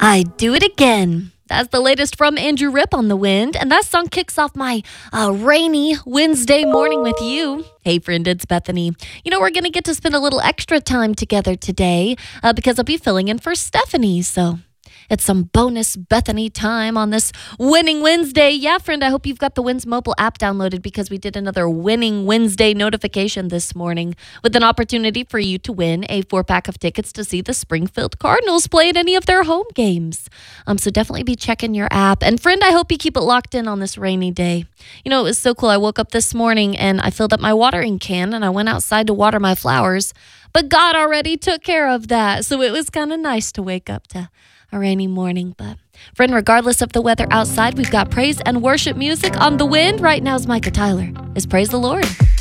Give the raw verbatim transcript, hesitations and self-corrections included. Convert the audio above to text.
I do it again. That's the latest from Andrew Rip on The Wind, and that song kicks off my uh, rainy Wednesday morning with you. Hey friend, it's Bethany. You know, we're going to get to spend a little extra time together today uh, because I'll be filling in for Stephanie, so it's some bonus Bethany time on this Winning Wednesday. Yeah, friend, I hope you've got the Wins mobile app downloaded because we did another Winning Wednesday notification this morning with an opportunity for you to win a four-pack of tickets to see the Springfield Cardinals play at any of their home games. Um, so definitely be checking your app. And friend, I hope you keep it locked in on this rainy day. You know, it was so cool. I woke up this morning and I filled up my watering can and I went outside to water my flowers. But God already took care of that. So it was kind of nice to wake up to a rainy morning. But friend, regardless of the weather outside, we've got praise and worship music on The Wind. Right now is Micah Tyler. Is Praise the Lord.